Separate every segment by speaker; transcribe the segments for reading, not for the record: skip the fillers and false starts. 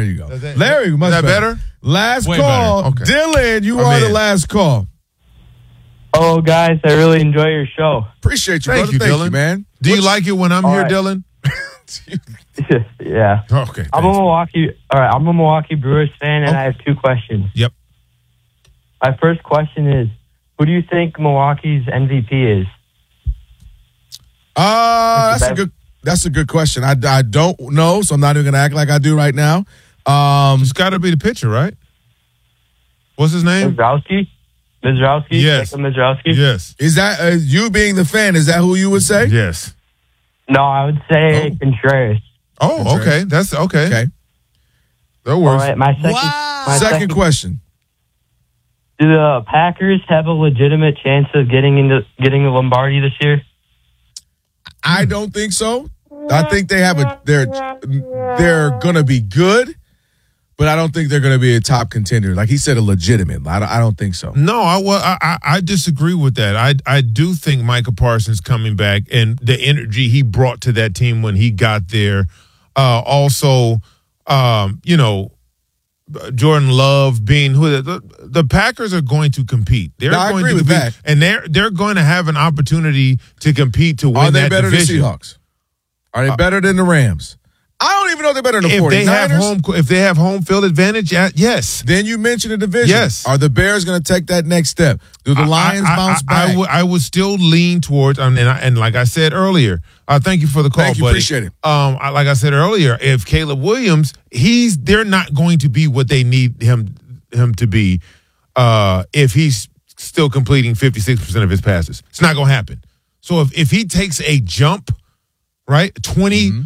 Speaker 1: There you go. Larry, much
Speaker 2: is that better?
Speaker 1: Last
Speaker 2: Way
Speaker 1: call.
Speaker 2: better. Okay.
Speaker 1: Dylan, you are the last call.
Speaker 3: Oh, guys, I really enjoy your show.
Speaker 1: Appreciate you,
Speaker 2: Thank
Speaker 1: brother.
Speaker 2: you,
Speaker 1: Thank
Speaker 2: Dylan.
Speaker 1: you, man.
Speaker 2: Do you like it when I'm here,
Speaker 3: right.
Speaker 2: Dylan?
Speaker 3: Yeah.
Speaker 2: Okay.
Speaker 3: I'm a Milwaukee Brewers fan, and I have two questions.
Speaker 2: Yep.
Speaker 3: My first question is, who do you think Milwaukee's MVP is?
Speaker 1: That's a good question. I don't know, so I'm not even going to act like I do right now.
Speaker 2: It's got to be the pitcher, right? What's his name?
Speaker 3: Mizrowski?
Speaker 2: Yes.
Speaker 3: Jacob Mizrowski?
Speaker 2: Yes.
Speaker 1: Is that you being the fan? Is that who you would say?
Speaker 2: Yes.
Speaker 3: No, I would say Contreras.
Speaker 2: Oh, okay. That's okay.
Speaker 1: Okay.
Speaker 2: That
Speaker 3: All
Speaker 2: works.
Speaker 3: right, my second
Speaker 1: Second question.
Speaker 3: Do the Packers have a legitimate chance of getting the Lombardi this year?
Speaker 1: I don't think so. I think they have they're going to be good, but I don't think they're going to be a top contender. Like he said, a legitimate. I don't think so.
Speaker 2: No, I disagree with that. I do think Micah Parsons coming back and the energy he brought to that team when he got there. Also, Jordan Love being who the Packers are going to compete. They're going
Speaker 1: agree
Speaker 2: to
Speaker 1: with
Speaker 2: compete,
Speaker 1: that.
Speaker 2: and they're going to have an opportunity to compete to win
Speaker 1: Are they
Speaker 2: that
Speaker 1: better
Speaker 2: division.
Speaker 1: than Seahawks? Are they better than the Rams? I don't even know if they're better than the 49ers.
Speaker 2: If they have home field advantage, yes.
Speaker 1: Then you mentioned the division.
Speaker 2: Yes.
Speaker 1: Are the Bears going to take that next step? Do the Lions bounce back?
Speaker 2: I would still lean towards, and like I said earlier, thank you for the call,
Speaker 1: Thank you,
Speaker 2: buddy.
Speaker 1: appreciate it.
Speaker 2: Like I said earlier, if Caleb Williams, they're not going to be what they need him to be if he's still completing 56% of his passes. It's not going to happen. So if he takes a jump, right, 20%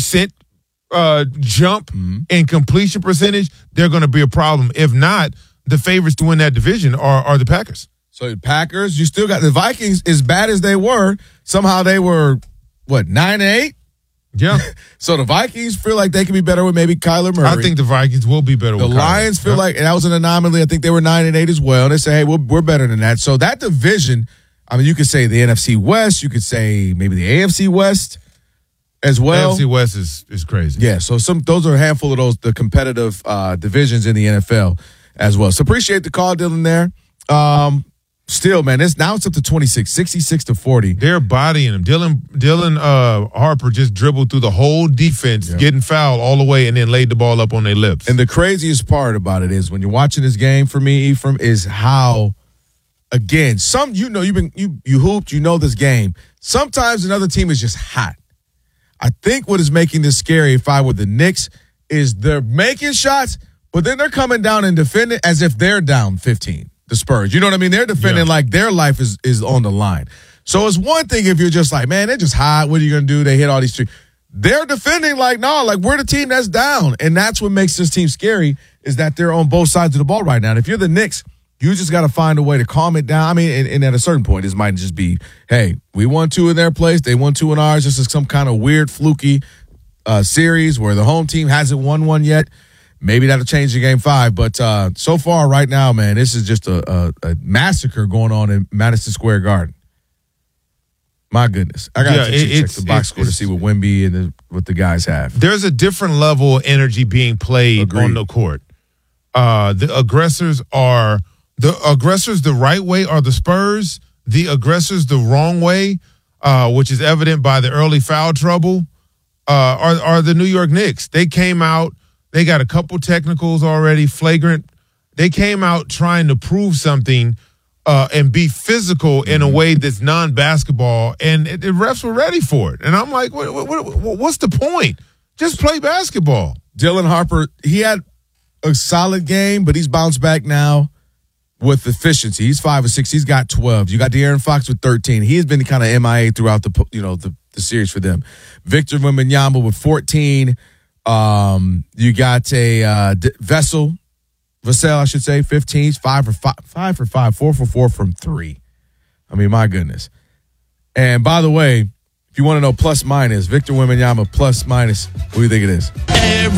Speaker 2: jump in completion percentage, they're going to be a problem. If not, the favorites to win that division are the Packers.
Speaker 1: So the Packers, you still got the Vikings. As bad as they were, somehow they were 9-8.
Speaker 2: Yeah.
Speaker 1: So the Vikings feel like they can be better with maybe Kyler Murray.
Speaker 2: I think the Vikings will be better.
Speaker 1: The
Speaker 2: with Kyler.
Speaker 1: Lions feel like, and that was an anomaly. I think they were 9-8 as well. They say, hey, we're better than that. So that division, I mean, you could say the NFC West. You could say maybe the AFC West as well.
Speaker 2: AFC West is crazy.
Speaker 1: Yeah. So those are a handful of the competitive divisions in the NFL as well. So appreciate the call, Dylan. There. Still, man, it's up to 26, 66-40.
Speaker 2: They're bodying him. Dylan Harper just dribbled through the whole defense, getting fouled all the way, and then laid the ball up on their lips.
Speaker 1: And the craziest part about it is when you're watching this game for me, Ephraim, is how, again, you hooped, you know this game. Sometimes another team is just hot. I think what is making this scary, if I were the Knicks, is they're making shots, but then they're coming down and defending as if they're down 15. The Spurs. You know what I mean? They're defending like their life is on the line. So it's one thing if you're just like, man, they're just hot. What are you going to do? They hit all these three. They're defending like, no, like we're the team that's down. And that's what makes this team scary is that they're on both sides of the ball right now. And if you're the Knicks, you just got to find a way to calm it down. I mean, and at a certain point, this might just be, hey, we won 2 in their place. They won 2 in ours. This is some kind of weird, fluky series where the home team hasn't won one yet. Maybe that'll change the game 5, but so far right now, man, this is just a massacre going on in Madison Square Garden. My goodness, I got to check the box score to see what Wemby and what the guys have.
Speaker 2: There's a different level of energy being played on the court. The aggressors the right way are the Spurs. The aggressors the wrong way, which is evident by the early foul trouble, are the New York Knicks. They came out. They got a couple technicals already, flagrant. They came out trying to prove something and be physical in a way that's non-basketball, and the refs were ready for it. And I'm like, what's the point? Just play basketball.
Speaker 1: Dylan Harper, he had a solid game, but he's bounced back now with efficiency. He's 5 or 6. He's got 12. You got De'Aaron Fox with 13. He's been kind of MIA throughout the series for them. Victor Wembanyama with 14. You got a Vassell, I should say, 15. He's 5 for 5, 4 for 4 from 3. I mean, my goodness. And by the way, if you want to know plus minus, Victor Wembanyama plus minus, what do you think it is?